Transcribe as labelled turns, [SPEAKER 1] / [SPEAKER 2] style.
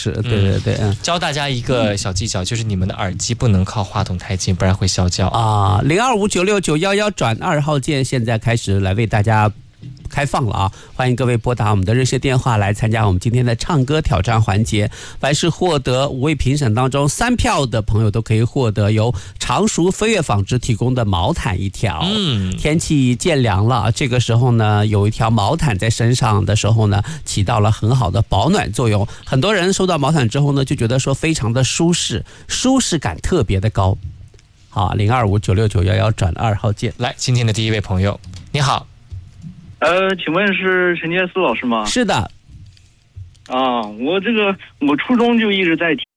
[SPEAKER 1] 是，对对对，
[SPEAKER 2] 教大家一个小技巧，就是你们的耳机不能靠话筒太近，不然会消焦
[SPEAKER 1] 啊。02596911转2号键现在开始来为大家开放了啊！欢迎各位拨打我们的热线电话来参加我们今天的唱歌挑战环节。凡是获得5位评审当中3票的朋友，都可以获得由常熟飞跃纺织提供的毛毯1条。天气渐凉了，这个时候呢，有一条毛毯在身上的时候呢，起到了很好的保暖作用。很多人收到毛毯之后呢，就觉得说非常的舒适，舒适感特别的高。好，02596911转2号键。
[SPEAKER 2] 来，今天的第一位朋友，你好。
[SPEAKER 3] 请问是陈杰思老师吗？
[SPEAKER 1] 是的。
[SPEAKER 3] 啊，我初中就一直在听